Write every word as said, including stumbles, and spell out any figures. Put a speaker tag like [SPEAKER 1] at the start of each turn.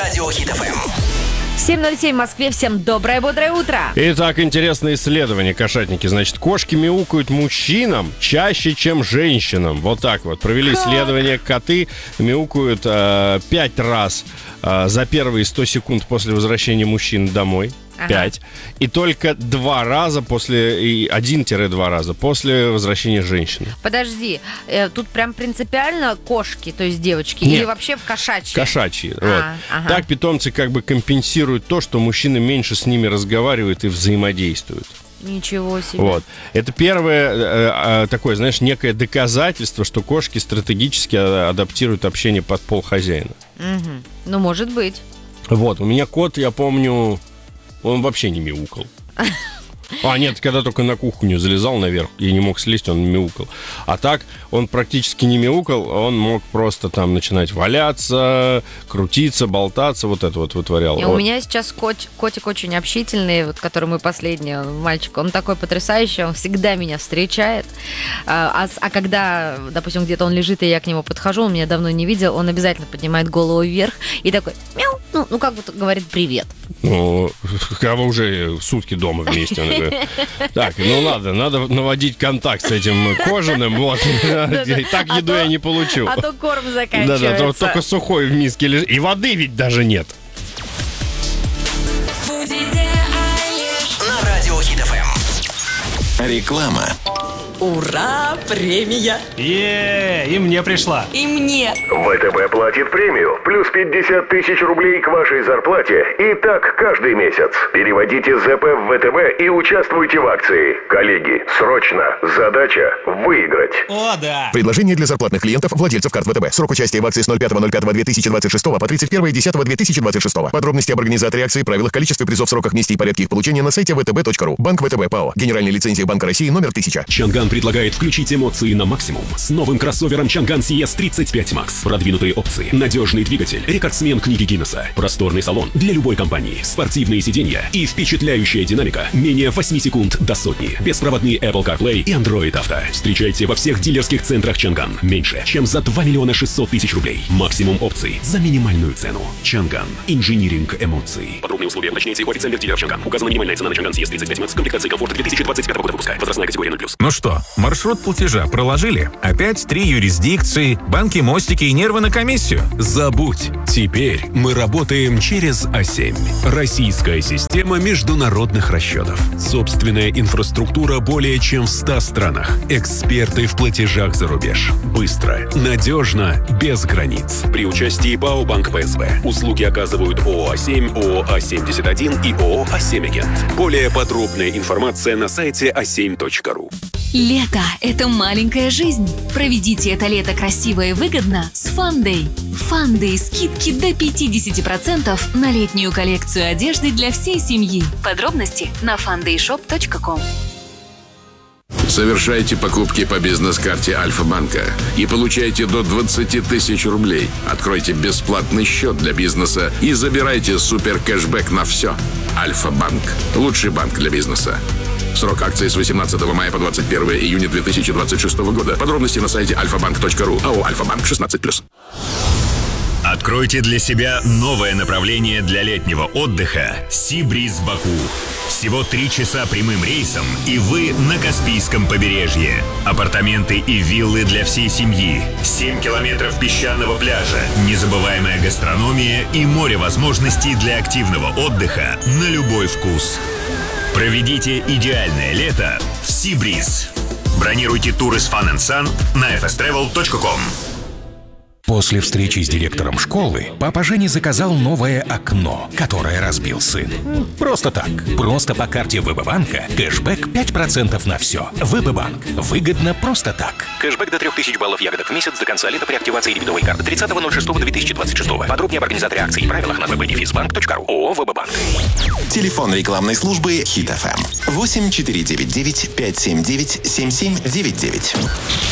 [SPEAKER 1] Радио Хит эф эм.
[SPEAKER 2] семь ноль семь в Москве. Всем доброе, бодрое утро.
[SPEAKER 3] Итак, интересное исследование, кошатники. Значит, кошки мяукают мужчинам чаще, чем женщинам. Вот так вот. Провели
[SPEAKER 2] Как?
[SPEAKER 3] исследование. Коты мяукают э, пять раз э, за первые сто секунд после возвращения мужчин домой.
[SPEAKER 2] Ага.
[SPEAKER 3] Пять. И только два раза после, и один-два раза после возвращения женщины.
[SPEAKER 2] Подожди, э, тут прям принципиально кошки, то есть девочки,
[SPEAKER 3] Нет.
[SPEAKER 2] или вообще кошачьи?
[SPEAKER 3] Кошачьи.
[SPEAKER 2] А,
[SPEAKER 3] Вот.
[SPEAKER 2] ага.
[SPEAKER 3] Так питомцы как бы компенсируют то, что мужчины меньше с ними разговаривают и взаимодействуют.
[SPEAKER 2] Ничего себе.
[SPEAKER 3] Вот. Это первое э, э, такое, знаешь, некое доказательство, что кошки стратегически а- адаптируют общение под пол хозяина.
[SPEAKER 2] Угу. Ну, может быть.
[SPEAKER 3] Вот, у меня кот, я помню, он вообще не мяукал. А, нет, когда только на кухню залезал наверх и не мог слезть, он мяукал. А так, он практически не мяукал, он мог просто там начинать валяться, крутиться, болтаться, вот это вот вытворял.
[SPEAKER 2] И
[SPEAKER 3] Вот.
[SPEAKER 2] у меня сейчас кот, котик очень общительный, вот, который мой последний он, мальчик, он такой потрясающий, он всегда меня встречает. А, а, а когда, допустим, где-то он лежит, и я к нему подхожу, он меня давно не видел, он обязательно поднимает голову вверх и такой мяу, ну, ну как будто говорит привет.
[SPEAKER 3] Ну, когда вы уже сутки дома вместе. Он говорит, так, ну ладно, надо наводить контакт с этим кожаным, вот. Так еду я не получу.
[SPEAKER 2] А то корм заканчивается.
[SPEAKER 3] Да-да, то- только сухой в миске лежит. И воды ведь даже нет.
[SPEAKER 1] На Радио Хит эф эм. Реклама.
[SPEAKER 4] Ура! Премия!
[SPEAKER 5] Е, и мне пришла.
[SPEAKER 4] И мне!
[SPEAKER 6] ВТБ платит премию плюс пятьдесят тысяч рублей к вашей зарплате. И так каждый месяц. Переводите ЗП в ВТБ и участвуйте в акции. Коллеги, срочно. Задача выиграть.
[SPEAKER 5] О, да.
[SPEAKER 7] Предложение для зарплатных клиентов, владельцев карт ВТБ. Срок участия в акции с ноль пятого ноль пятого две тысячи двадцать шестого по тридцать первое десятого две тысячи двадцать шестого. Подробности об организации акции, правилах, количестве призов, сроках, месте и порядке их получения на сайте вэ тэ бэ точка ру. Банк ВТБ ПАО. Генеральная лицензия Банка России номер тысяча.
[SPEAKER 8] Чанган предлагает включить эмоции на максимум с новым кроссовером Чанган си эс тридцать пять макс. Продвинутые опции, надежный двигатель, рекордсмен книги Гиннесса, просторный салон для любой компании, спортивные сиденья и впечатляющая динамика менее восемь секунд до сотни. Беспроводные Apple CarPlay и Android Auto. Встречайте во всех дилерских центрах Чанган. Меньше, чем за два миллиона шестьсот тысяч рублей. Максимум опций за минимальную цену. Чанган. Инжиниринг эмоций. Подробные условия уточняйте у официальных дилеров Чанган. Указана минимальная цена на Чанган си эс тридцать пять макс. Комплектации комфорта две тысячи двадцать пятого года выпуска. Возрастная категория ноль плюс.
[SPEAKER 9] Ну что, маршрут платежа проложили? Опять три юрисдикции, банки, мостики и нервы на комиссию?
[SPEAKER 8] Забудь. Теперь мы работаем через а семь. Российская система международных расчетов. Собственная инфраструктура более чем в ста странах. Эксперты в платежах за рубеж. Быстро, надежно, без границ. При участии ПАО Банк пэ эс бэ. Услуги оказывают ООО а семь, ООО а семьдесят один и ООО а семь Агент. Более подробная информация на сайте а семь точка ру.
[SPEAKER 10] Лето – это маленькая жизнь. Проведите это лето красиво и выгодно с Фандэй. Фандэй – скидки до пятьдесят процентов на летнюю коллекцию одежды для всей семьи. Подробности на фандэй шоп точка ком.
[SPEAKER 11] Совершайте покупки по бизнес-карте Альфа-банка и получайте до двадцать тысяч рублей. Откройте бесплатный счет для бизнеса и забирайте супер кэшбэк на все. Альфа-банк. Лучший банк для бизнеса. Срок акции с восемнадцатого мая по двадцать первое июня две тысячи двадцать шестого года. Подробности на сайте альфа банк точка ру. АО «Альфа-банк» шестнадцать плюс.
[SPEAKER 12] Откройте для себя новое направление для летнего отдыха «Сибриз Баку». Всего три часа прямым рейсом, и вы на Каспийском побережье. Апартаменты и виллы для всей семьи. семь километров песчаного пляжа. Незабываемая гастрономия и море возможностей для активного отдыха на любой вкус. Проведите идеальное лето в Сибриз. Бронируйте туры с Fun and Sun на эф эс тревел точка ком.
[SPEAKER 13] После встречи с директором школы папа Женя заказал новое окно, которое разбил сын. Просто так. Просто по карте ВБ-банка кэшбэк пять процентов на все. ВБ-банк. Выгодно просто так.
[SPEAKER 14] Кэшбэк до трех тысяч баллов ягодок в месяц до конца лета при активации дебетовой карты тридцатого ноль шестого две тысячи двадцать шестого. Подробнее об организаторе акций и правилах на вэ бэ дефис банк точка ру. ООО «ВБ-банк».
[SPEAKER 1] Телефон рекламной службы Хит эф эм. восемь четыре девять девять пять семь девять семь семь девять девять.